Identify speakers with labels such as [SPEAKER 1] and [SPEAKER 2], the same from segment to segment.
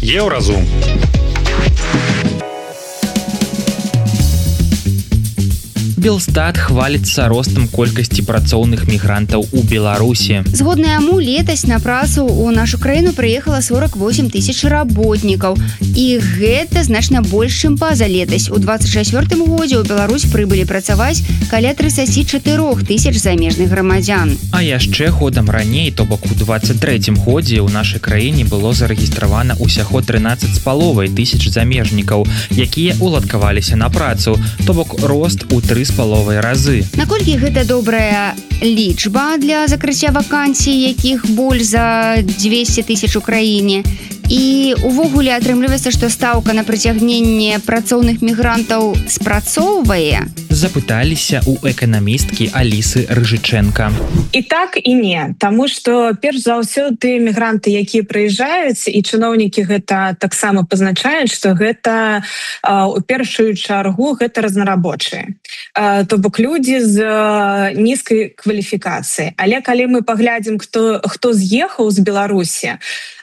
[SPEAKER 1] Еўразум.
[SPEAKER 2] Белстат хваліцца ростам колькасці працоўных мігрантаў у Беларусі.
[SPEAKER 3] Згодна яму, летась на працу ў нашу краіну прыехала 48 тысяч работнікаў. І гэта значна больш, чым пазалетась. У 24 годзе ў Беларусь прыбылі працаваць каля 34 тысяч замежных грамадзян.
[SPEAKER 2] А яшчэ годам раней, то бок у 23 годзе ў нашай краіне было зарэгістравана ўсяго 13,5 тысяч замежнікаў, якія уладкаваліся на працу, то бок рост у 3,5 разы.
[SPEAKER 3] Наколькі гэта добрая лічба для закрыцця вакансій, якіх больш за 200 тысяч у краіне? І увогуле атрымліваецца, што стаўка на прыцягненне працоўных мігрантаў спрацоўвае?
[SPEAKER 2] Запыталіся у эканамісткі Алісы Рыжыченка.
[SPEAKER 4] І так, і не. Таму што, перш за ўсё, тыя мігранты, якія прыязджаюць, і чыноўнікі гэта таксама пазначаюць, што гэта, у першую чаргу, гэта разнарабочыя. То бок людзі з нізкай кваліфікацыяй. Але калі мы паглядзім, хто з'ехаў з Беларусі,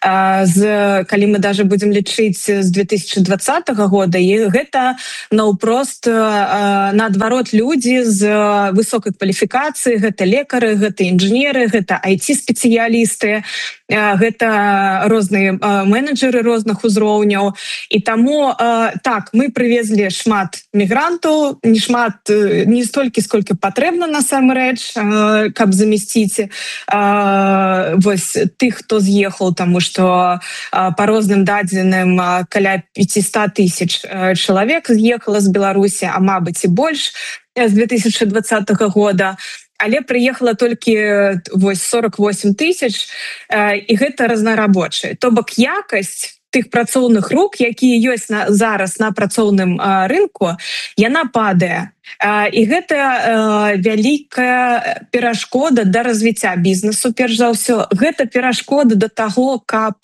[SPEAKER 4] калі мы даже будем лічыць з 2020 года, і гэта наўпрост наадварот людзі з высокай кваліфікацыі, гэта лекары, гэта інжынеры, гэта IT-спецыялісты, гэта розныя менеджеры розных узроўняў. І таму, так, мы прывезлі шмат мігрантаў, не столькі, сколькі патрэбна насамрэч, каб замесціць вось тых, хто з'ехаў, таму што по розным дадзеным каля 500 тысяч чалавек з'ехала з Беларусі, а мабыць і больш з 2020 года. Але прыехала толькі 48 тысяч, і гэта разнарабочыя. То бок якасць тых працоўных рук, якія ёсць зараз на працоўным рынку, яна падае. І гэта вялікая перашкода да развіцця бізнесу, перш за ўсё. Гэта перашкода да таго, каб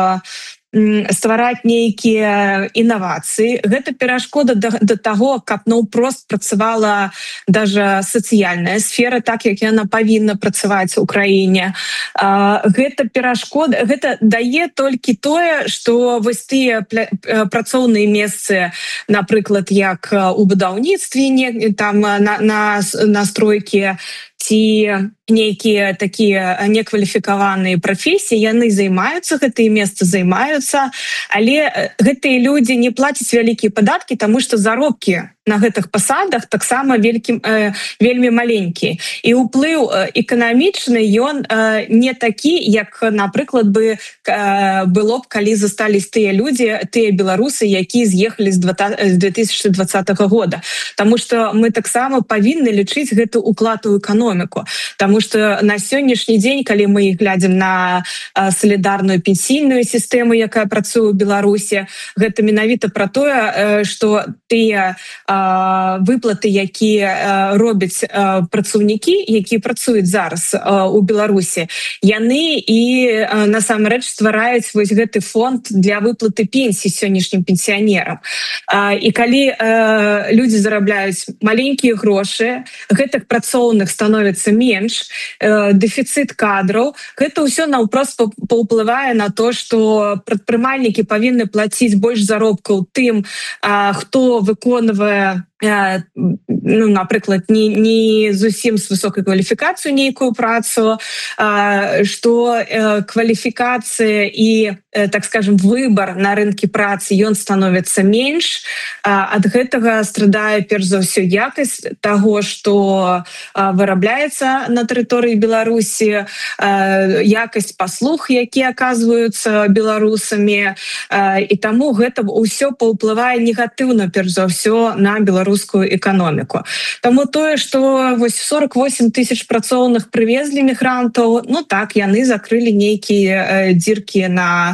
[SPEAKER 4] ствараць нейкія інавацыі. Гэта перашкода да таго, каб наўпрост працавала даже сацыяльная сфера, так як яна павінна працаваць у краіне. Гэта перашкода, гэта дае толькі тое, што вось тыя працоўныя месцы, напрыклад, як у будаўніцтве, там на стройкі, ці нейкія такія некваліфікаваныя прафесіі, яны займаюцца, гэтыя месцы займаюцца, але гэтыя людзі не плацяць вялікія падаткі, таму што заробкі на гэтых пасадах таксама вельмі маленькія. І ўплыў эканамічны, ён не такі, як, напрыклад, было б, калі застались тыя людзі, тыя беларусы, якія з'ехалі з 2020 года. Таму што мы таксама павінны лічыць гэты ўклад у эканоміку. Таму што на сённяшні дзень, калі мы глядзім на салідарную пенсійную сістэму, якая працуе ў Беларусі, гэта менавіта пра тое, што тыя выплаты, якія робяць працаўнікі, якія працуюць зараз у Беларусі, яны і насамрэч ствараюць вось гэты фонд для выплаты пенсій сённяшнім пенсіянерам. І калі людзі зарабляюць маленькія грошы, гэтых працоўных становіцца менш, дэфіцыт кадраў, гэта ўсё наўпрост паўплывае на то, што прадпрымальнікі павінны плаціць больш заробкаў тым, хто выконвае, напрыклад, не зусім з высокай кваліфікацыяй нейкую працу, што кваліфікацыя і, так скажем, выбар на рынке працы, ён становіцца менш. Ад гэтага страдае, перш за ўсё, якасць таго, што вырабляецца на тэрыторыі Беларусі, якасць паслуг, якія аказваюцца беларусамі, і таму гэта ўсё паўплывае негатыўна, перш за ўсё, на беларускую эканоміку. Таму тое, што вось 48 тысяч працоўных прывезлі мігрантаў, так, яны закрылі нейкія дзіркі на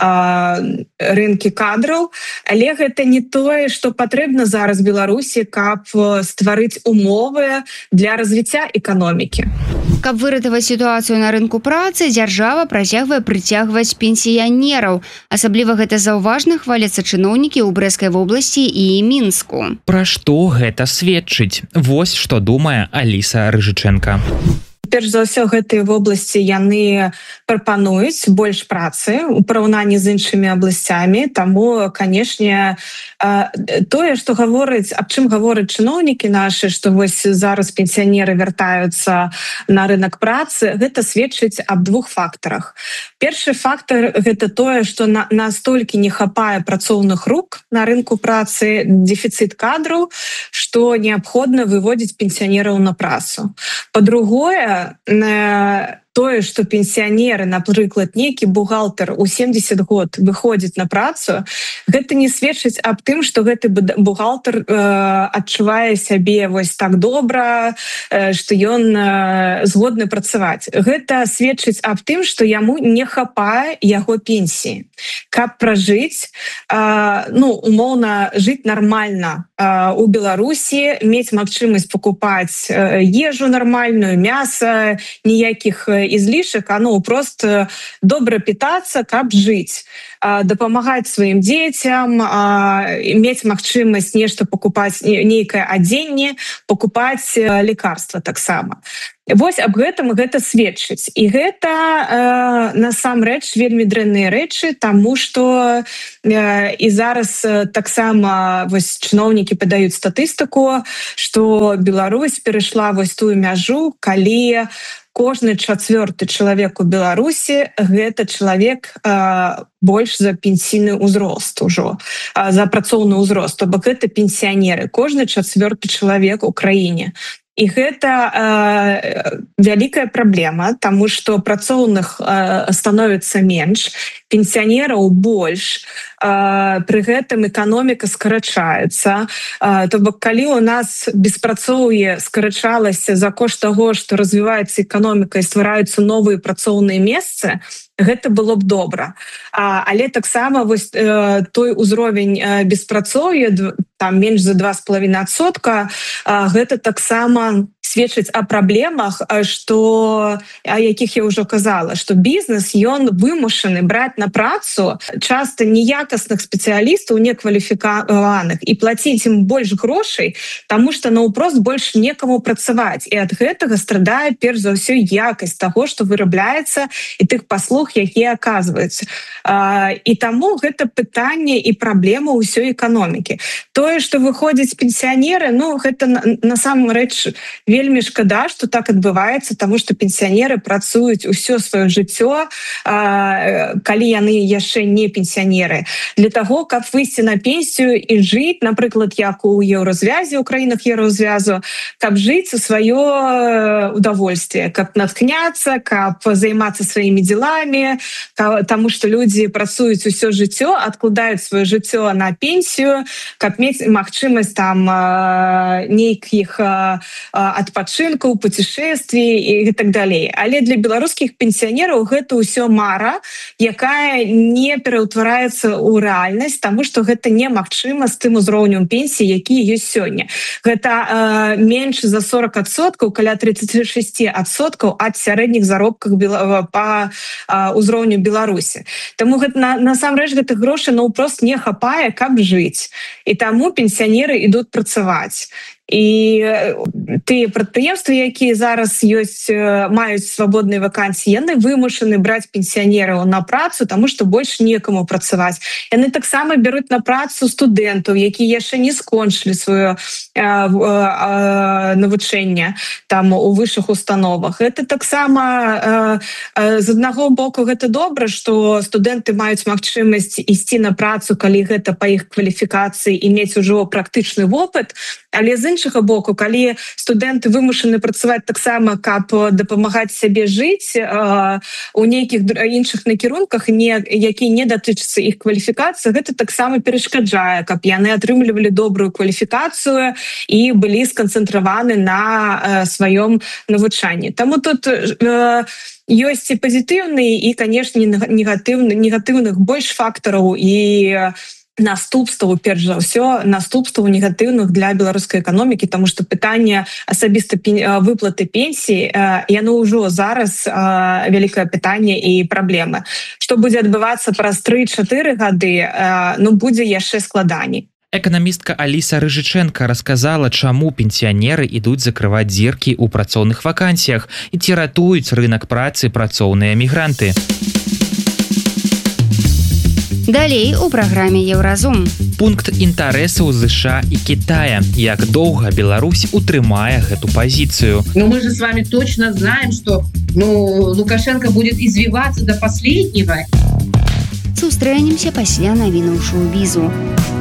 [SPEAKER 4] рынкі кадраў, але гэта не тое, што патрэбна зараз Беларусі, каб стварыць умовы для развіцця эканомікі.
[SPEAKER 3] Каб выратаваць сітуацыю на рынку працы, дзяржава працягвае прыцягваць пенсіянераў. Асабліва гэта заўважна хваляцца чыноўнікі ў Брэскай вобласці і Мінску.
[SPEAKER 2] Пра што гэта сведчыць? Вось што думае Аліса Рыжыченка.
[SPEAKER 4] перш за ўсё гэтыя вобласці яны прапануюць больш працы у параўнанні з іншымі абласцямі, таму канешне тое, што гаворыць, аб чым гавораць чыноўнікі нашы, што вось зараз пенсіянеры вяртаюцца на рынок працы, гэта сведчыць аб двух фактарах. Першы фактар гэта тое, што настолькі не хапае працоўных рук на рынку працы, дэфіцыт кадраў, што неабходна выводзіць пенсіянераў на працу. Па-другое, тое, што пенсіянеры, напрыклад, нейкі бухгалтар у 70 год выходзіць на працу, гэта не сведчыць аб тым, што гэты бухгалтар адчувае сябе вось так добра, што ён згодны працаваць. Гэта сведчыць аб тым, што яму не хапае яго пенсіі. Каб пражыць, умоўна, жыць нармальна у Беларусі, мець магчымасць пакупаць ежу нармальную, мяса, ніякіх излишек, просто добра питаться, каб жить, дапамагаць сваім дзецям, мець магчымасць нешта пакупаць, нейкае адзенне, пакупаць лекарства таксама. Вось аб гэтым гэта сведчыць. І гэта насамрэч вельмі дрэнныя рэчы, таму што і зараз таксама вось чыноўнікі падаюць статыстыку, што Беларусь перайшла вось тую мяжу, калі кожны чацвёрты чалавек у Беларусі гэта чалавек больш за пенсійны ўзрост ужо, за працоўны ўзрост, то бок гэта пенсіянеры, кожны чацвёрты чалавек у краіне. І гэта вялікая праблема, таму што працоўных становіцца менш, пенсіянераў больш, пры гэтым эканоміка скарачаецца. То бок калі у нас беспрацоўе скарачалася за кошт таго, што развіваецца эканоміка і ствараюцца новыя працоўныя месцы, гэта было б добра. Але таксама вось той узровень беспрацоўя, там менш за 2,5%, гэта таксама сведчыць о праблемах, о якіх я ўжо казала, што бізнес, ён вымушаны браць на працу часта неякасных спецыялістаў, некваліфікаваных, і плаціць ім больш грошай, таму што наўпрост больш некаму працаваць. І ад гэтага страдае перш за ўсё якасць таго, што вырабляецца, і тых паслуг, якія аказваюць. І таму гэта пытанне і праблема ўсёй эканомікі. Тое, што выходзяць пенсіянеры, гэта насамрэч вельмі шкада, што так адбываецца, таму што пенсіянеры працуюць усё сваё жыццё, калі яны яшчэ не пенсіянеры, для таго, каб выйсці на пенсію і жыць, напрыклад, як у еўразвязе, у краінах еўразвязу, каб жыць у сваё удовольствие, каб натхняцца, каб займацца сваімі дзеламі, таму што людзі працуюць усё жыццё, адкладаюць сваё жыццё на пенсію, каб мець магчымасць там нейкіх адпачынкаў, путешествий і так далей. Але для беларускіх пенсіянераў гэта ўсё мара, якая не пераўтвараецца ў рэальнасць, таму што гэта немагчыма з тым узроўнем пенсіі, які ёсць сёння. Гэта менш за 40%, каля 36% ад сярэдніх заробках па ўзроўню Беларусі. Таму насамрэч гэтых грошай наўпрост не хапае, каб жыць. І таму пенсіянеры ідуць працаваць. І тыя прадпрыемствы, якія зараз маюць свабодныя вакансіі, яны вымушаны браць пенсіянераў на працу, таму што больш некаму працаваць. Яны таксама бяруць на працу студэнтаў, якія яшчэ не скончылі сваё навучанне там у вышшых установах. Гэта таксама з аднаго боку гэта добра, што студэнты маюць магчымасць ісці на працу, калі гэта па іх кваліфікацыі і мець ужо практычны вопыт, але з іншага боку, калі студэнты вымушаны працаваць таксама, каб дапамагаць сябе жыць у нейкіх іншых накірунках, які не датычацца іх кваліфікацыі, гэта таксама перашкаджае, каб яны атрымлівалі добрую кваліфікацыю і былі сканцэнтраваны на сваём навучанні. Таму тут ёсць і пазітыўныя, і, канешне, негатыўных больш фактараў і наступстваў, перш за ўсё, наступстваў негатыўных для беларускай эканомікі, таму што пытанне асабіста выплаты пенсіі, яно ўжо зараз вялікае пытанне і праблема. Што будзе адбывацца праз 3-4 гады, будзе яшчэ складаней.
[SPEAKER 2] Эканамістка Аліса Рыжыченка расказала, чаму пенсіянеры ідуць закрываць дзіркі ў працоўных вакансіях і ці ратуюць рынак працы працоўныя мігранты.
[SPEAKER 3] Далей у праграме Еўразум.
[SPEAKER 2] Пункт інтарэсаў ЗША і Китая. Як доўга Беларусь утрымае гэту пазіцыю.
[SPEAKER 1] Но мы же с вами точно знаем, что Лукашенко будет извиваться до последнего.
[SPEAKER 3] Сустрэнемся пасля навінаў шоу-бізу.